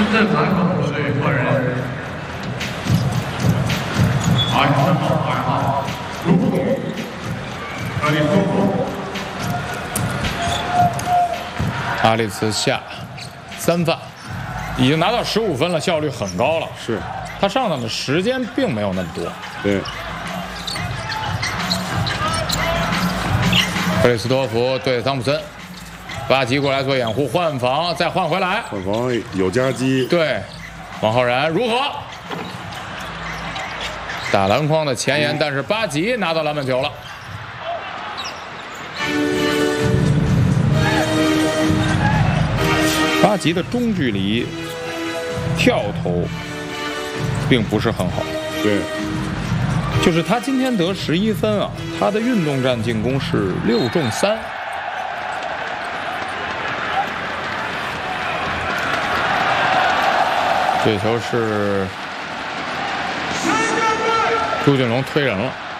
深圳蓝狗队换人，2号，如果阿里松果， 阿里茨下3犯，已经拿到15分了，效率很高了。 是， 他上场的时间并没有那么多。 对。 克里斯托弗对汤普森，巴吉过来做掩护，换防，再换回来， 换防有夹击。 对，王浩然如何打篮筐的前沿，但是巴吉拿到篮板球了。巴吉的中距离跳投并不是很好， 对， 就是他今天得11分啊，他的运动战进攻是6中3。这球是朱俊龙推人了。